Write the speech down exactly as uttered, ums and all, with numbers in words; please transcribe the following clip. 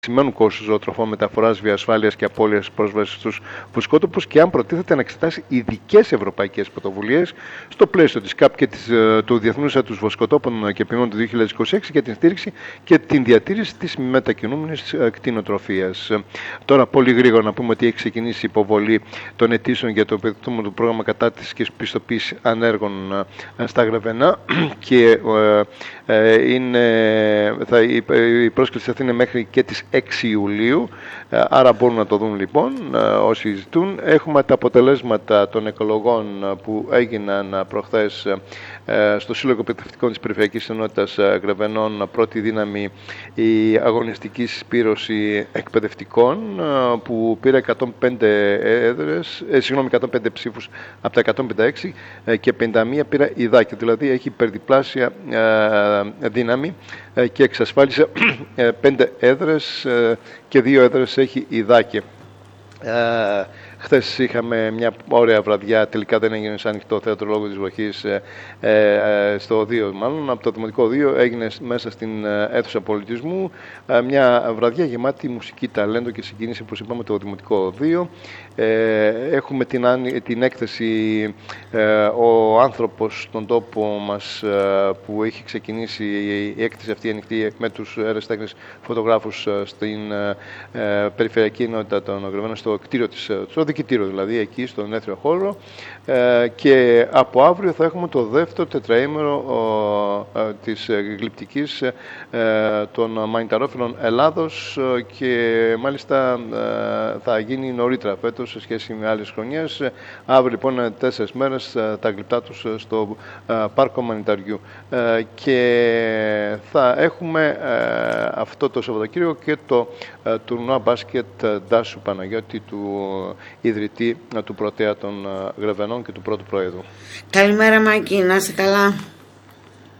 σημαίνουν κόστος ζωοτροφών, μεταφοράς, βιοασφάλειας και απώλειας πρόσβασης στους βοσκότοπους και αν προτίθεται να εξετάσει ειδικές ευρωπαϊκές πρωτοβουλίες στο πλαίσιο της ΚΑΠ και της, του Διεθνούς Έτους Βοσκοτόπων και Ποιμών του δύο χιλιάδες είκοσι έξι για την στήριξη και την διατήρηση της μετακινούμενης κτηνοτροφίας. Τώρα, πολύ γρήγορα να πούμε ότι έχει ξεκινήσει η υποβολή των αιτήσεων για το επιδοτούμενο του πρόγραμμα κατάρτισης και πιστοποίηση ανέργων στα Γρεβενά και ε, είναι, θα, η, η πρόσκληση αυτή είναι μέχρι και τις έξι Ιουλίου, άρα μπορούν να το δουν λοιπόν όσοι ζητούν. Έχουμε τα αποτελέσματα των εκλογών που έγιναν προχθές στο Σύλλογο Εκπαιδευτικών της Περιφερειακής Ενότητας Γρεβενών. Πρώτη δύναμη η αγωνιστική συσπήρωση εκπαιδευτικών που πήρε εκατόν πέντε έδρες, ε, συγγνώμη, εκατόν πέντε ψήφους από τα εκατόν πενήντα έξι και πενήντα μία πήρε η Δάκη, δηλαδή έχει υπερδιπλάσια δύναμη και εξασφάλισε πέντε έδρες και δύο έδρες έχει η Δάκη. Χθες είχαμε μια ωραία βραδιά, τελικά δεν έγινε σαν ανοιχτό θέατρο λόγω της βροχής ε, ε, στο δύο μάλλον, από το Δημοτικό δύο έγινε μέσα στην αίθουσα πολιτισμού ε, μια βραδιά γεμάτη μουσική, ταλέντο και συγκίνηση, όπως είπαμε, το Δημοτικό δύο. Ε, έχουμε την, την έκθεση ε, «Ο άνθρωπος στον τόπο μας» ε, που έχει ξεκινήσει η έκθεση αυτή ανοιχτή με τους ερασιτέχνες φωτογράφους ε, στην ε, Περιφερειακή Ενότητα των Γρεβενών, στο κτίριο της, στο δικητήριο δηλαδή, εκεί στον έθριο χώρο, ε, και από αύριο θα έχουμε το δεύτερο τετραήμερο ε, ε, της γλυπτικής ε, των μανιταρόφιλων Ελλάδος ε, και μάλιστα ε, θα γίνει νωρίτερα φέτος σε σχέση με άλλες χρονιές. Αύριο λοιπόν είναι τέσσερις μέρες ε, τα γλυπτά τους στο ε, Πάρκο Μανιταριού ε, και θα έχουμε ε, αυτό το Σαββατοκύριακο και το ε, τουρνουά μπάσκετ Ντάσου Παναγιώτη, του ιδρυτή του Πρωτέα των Γρεβενών και του πρώτου Προέδρου. Καλημέρα Μάκη, να είσαι καλά.